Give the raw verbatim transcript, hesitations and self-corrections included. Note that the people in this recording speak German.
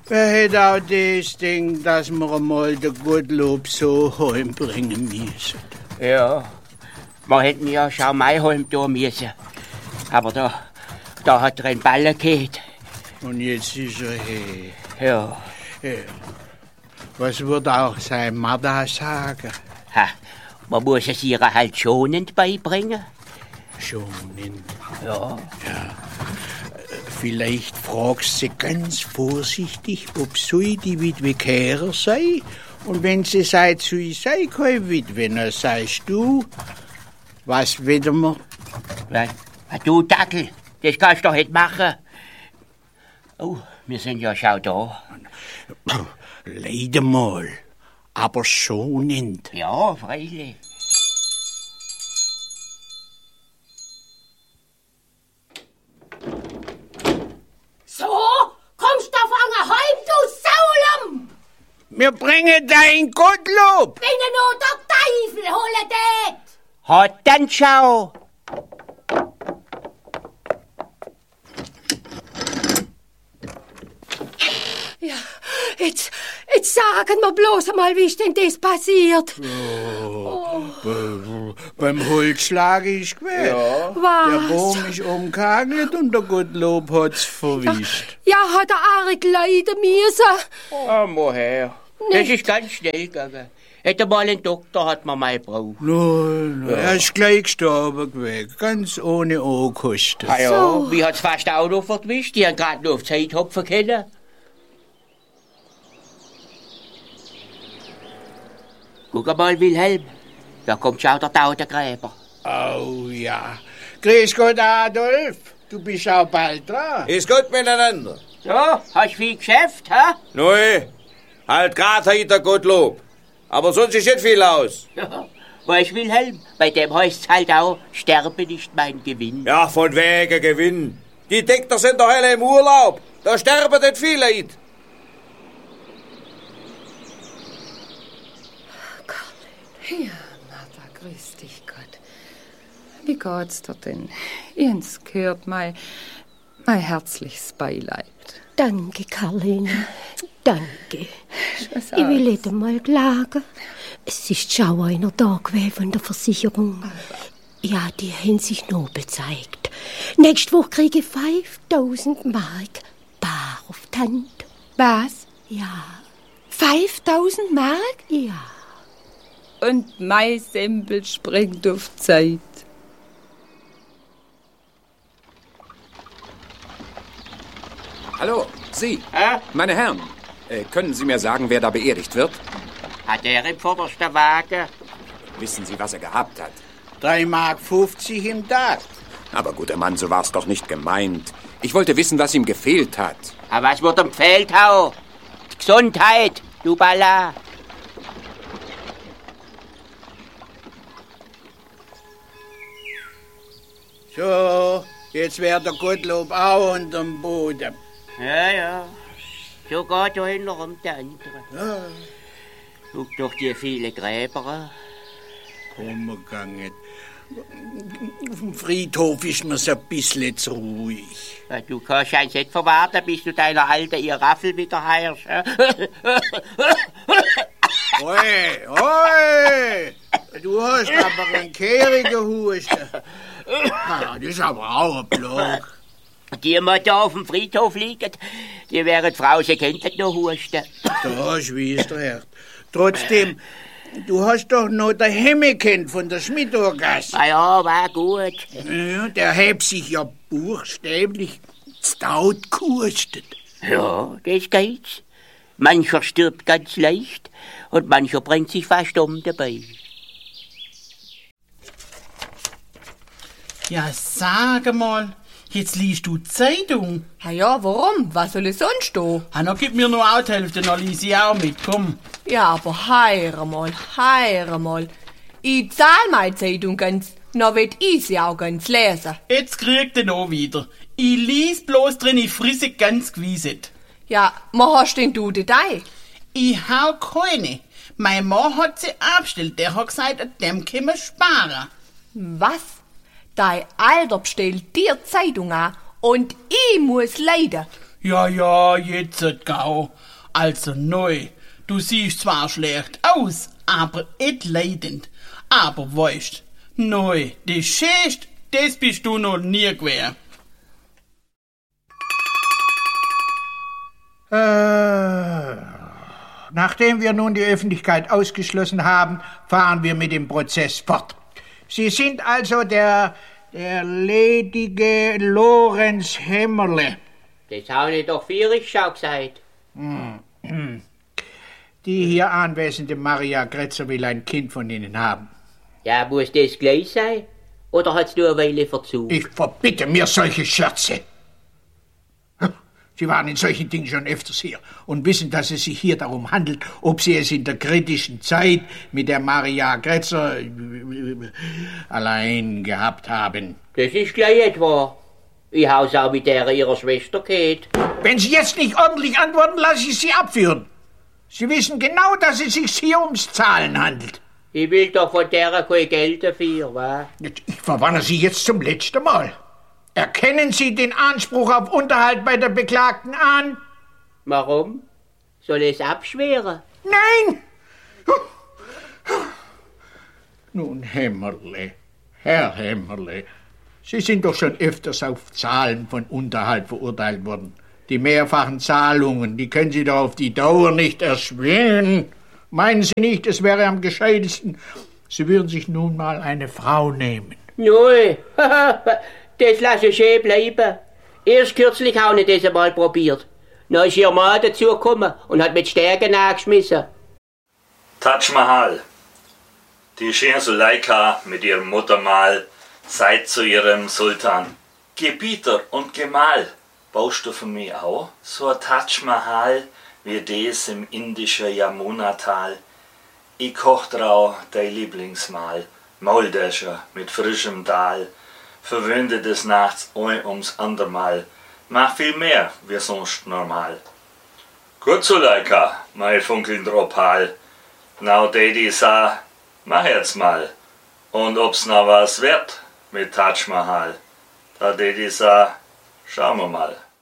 Wer hätte auch das Ding, dass wir einmal den Gottlob so heimbringen müssen? Ja, wir hätten ja schon mal heim tun müssen. Aber da, da hat er einen Ballen gehabt. Und jetzt ist er her. Ja. Ja. Was wird auch sein Mutter sagen? Ha, man muss es ihr halt schonend beibringen. Schonend? Ja. Ja. Vielleicht fragst sie ganz vorsichtig, ob sie die Witwe Kehrer sei. Und wenn sie sagt, sie sei keine Witwe, dann sagst du, was wollen wir? Was? Du Dackel, das kannst du doch nicht machen. Oh, wir sind ja schon da. Leider mal, aber schonend. Ja, freilich. So, kommst du fangen heim, du Saulum! Wir bringen dein Gottlob! Wenn er nur der Teufel holen tät! Hat dann schau! Ja, jetzt, jetzt sagen wir bloß einmal, wie ist denn das passiert? Oh, oh. Beim Holzschlag ist gewesen. Ja. Was? Der Baum ist umgehagelt und der Gottlob hat's verwischt. Ja, ja, hat er arg leiden müssen. Oh, moher. Das ist ganz schnell gegangen. Hätte mal einen Doktor, hat man mal gebraucht. Nein, ja. Er ist gleich gestorben gewesen, ganz ohne Ankosten. Ah ja, So. wie hat's fast auch noch verwischt? Die haben gerade noch auf Zeit hopfen können. Guck mal, Wilhelm. Da kommt schon der Tautengräber. Oh ja. Grüß Gott, Adolf. Du bist auch bald dran. Ist gut miteinander. So, hast viel Geschäft, hä? Neu, halt grad heute der Gottlob. Aber sonst ist nicht viel aus. Ja, weißt Wilhelm, bei dem heißt's halt auch, sterbe nicht mein Gewinn. Ja, von wegen Gewinn. Die Dekter sind doch alle im Urlaub. Da sterben nicht viele Leute. Ja, Martha, grüß dich Gott. Wie geht's dir denn? Jens gehört mein, mein herzliches Beileid. Danke, Karline. Danke. Ich will nicht einmal klagen. Es ist schon einer da gewesen von der Versicherung. Ja, die haben sich nobel gezeigt. Nächste Woche kriege ich fünftausend Mark bar auf die Hand. Was? Ja. fünftausend Mark? Ja. Und mein Sempel springt auf Zeit. Hallo, Sie. Hä? Meine Herren, äh, können Sie mir sagen, wer da beerdigt wird? Hat er im vordersten Wagen? Wissen Sie, was er gehabt hat? drei Mark fünfzig im Tag. Aber guter Mann, so war's doch nicht gemeint. Ich wollte wissen, was ihm gefehlt hat. Aber was wird ihm gefehlt haben? Die Gesundheit, du Balla. So, jetzt wär der Gottlob auch unterm Boden. Ja, ja. So geht einer um den anderen. Ja. Guck doch die vielen Gräber an. Umgegangen. Auf dem Friedhof ist mir's ein bisschen zu ruhig. Ja, du kannst eins nicht verwarten, bis du deiner alten ihr Raffel wieder heirst. Oi, oi! Du hast aber einen kehrigen Husten. Ah, das ist aber auch ein Block. Die immer da auf dem Friedhof liegen, die wären Frau, sie könnten noch husten. Da schwießt der Herr. Trotzdem, du hast doch noch den Hemme kennt von der Schmidtorgasse. Na ja, war gut. Ja, der hat sich ja buchstäblich stout gehustet. Ja, das geht's. Mancher stirbt ganz leicht und mancher bringt sich fast um dabei. Ja, sag mal, jetzt liest du Zeitung. Ja, ja, warum? Was soll ich sonst tun? Ah, na, gib mir nur auch die Hälfte, dann lies ich auch mit, komm. Ja, aber heire mal, heire mal. Ich zahl meine Zeitung ganz, noch wird ich sie auch ganz lesen. Jetzt kriegt er noch wieder. Ich lies bloß drin, ich frisse ganz gewiset. Ja, wo hast denn du die Dei? Ich hau keine. Mein Mann hat sie abgestellt, der hat gesagt, an dem können wir sparen. Was? Dein Alter bestellt dir Zeitung an und ich muss leiden. Ja, ja, jetzt gau. Also neu. Du siehst zwar schlecht aus, aber et leidend. Aber weißt, neu, das Schönste, das bist du noch nie gewesen. Äh, nachdem wir nun die Öffentlichkeit ausgeschlossen haben, fahren wir mit dem Prozess fort. Sie sind also der, der ledige Lorenz Hämmerle. Das habe ich doch vierig schon gesagt. Hm. Die hier anwesende Maria Grätzer will ein Kind von Ihnen haben. Ja, muss das gleich sein? Oder hat's nur eine Weile Verzug? Ich verbitte mir solche Scherze. Sie waren in solchen Dingen schon öfters hier und wissen, dass es sich hier darum handelt, ob Sie es in der kritischen Zeit mit der Maria Grätzer allein gehabt haben. Das ist gleich etwa. Ich haus auch mit der ihrer Schwester geht. Wenn Sie jetzt nicht ordentlich antworten, lasse ich Sie abführen. Sie wissen genau, dass es sich hier ums Zahlen handelt. Ich will doch von der kein Geld dafür, wa? Ich verwarne Sie jetzt zum letzten Mal. Erkennen Sie den Anspruch auf Unterhalt bei der Beklagten an? Warum? Soll es abschweren? Nein! Nun, Hämmerle, Herr Hämmerle, Sie sind doch schon öfters auf Zahlen von Unterhalt verurteilt worden. Die mehrfachen Zahlungen, die können Sie doch auf die Dauer nicht erschwingen. Meinen Sie nicht, es wäre am gescheitesten, Sie würden sich nun mal eine Frau nehmen? Nö, das lasse ich schön bleiben. Erst kürzlich habe ich das einmal probiert. Dann ist ihr Mann dazugekommen und hat mit Stärken angeschmissen. Taj Mahal. Die schöne Suleika mit ihrem Muttermal seid zu ihrem Sultan. Gebieter und Gemahl. Baust du für mich auch so ein Taj Mahal wie das im indischen Yamuna-Tal? Ich koch drau dein Lieblingsmahl. Mauldäscher mit frischem Dahl. Verwöhnte des Nachts ein ums andermal. Mach viel mehr wie sonst normal. Gut, Suleika, mein funkelnd Opal. Now, Daddy sah, mach jetzt mal. Und ob's noch was wird mit Taj Mahal. Da Daddy sah, schauen wir mal.